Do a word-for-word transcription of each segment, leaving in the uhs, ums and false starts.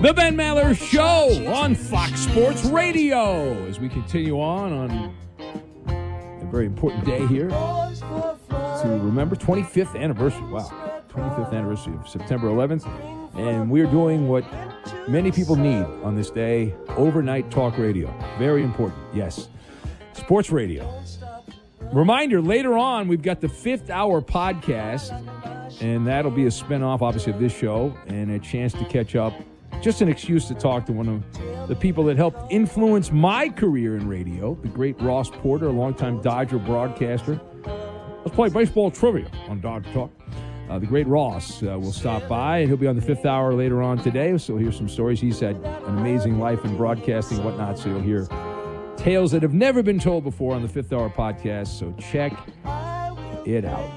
The Ben Maller Show on Fox Sports Radio. As we continue on on a very important day here to remember twenty-fifth anniversary. Wow, twenty-fifth anniversary of September eleventh. And we're doing what many people need on this day, overnight talk radio. Very important, yes. Sports radio. Reminder, later on, we've got the fifth hour podcast, and that'll be a spinoff, obviously, of this show, and a chance to catch up. Just an excuse to talk to one of the people that helped influence my career in radio, the great Ross Porter, a longtime Dodger broadcaster. Let's play baseball trivia on Dodger Talk. Uh, the great Ross uh, will stop by, and he'll be on the fifth hour later on today, so he'll hear some stories. He's had an amazing life in broadcasting and whatnot, so you'll hear tales that have never been told before on the fifth hour podcast, so check it out.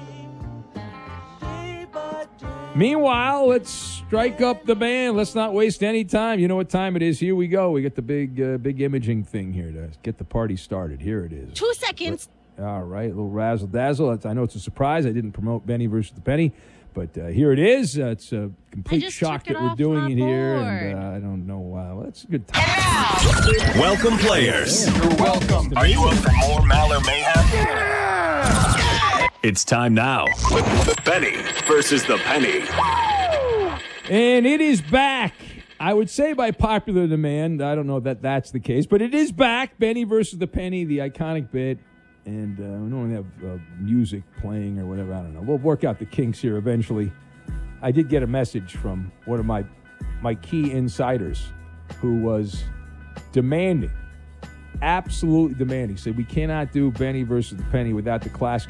Meanwhile, let's strike up the band. Let's not waste any time. You know what time it is. Here we go. We get the big uh, big imaging thing here to get the party started. Here it is. Two seconds. All right, a little razzle-dazzle. That's, I know it's a surprise. I didn't promote Benny versus the Penny, but uh, here it is. Uh, it's a complete shock that we're doing it here, and uh, I don't know. Uh, well, it's a good time. Welcome, players. Yeah, you're welcome. Are you up for more Maller Mayhem? Yeah! It's time now. Benny versus the Penny. And it is back. I would say by popular demand. I don't know if that that's the case, but it is back. Benny versus the Penny, the iconic bit. And uh, we don't have uh, music playing or whatever. I don't know. We'll work out the kinks here eventually. I did get a message from one of my my key insiders who was demanding, absolutely demanding, said we cannot do Benny versus the Penny without the classic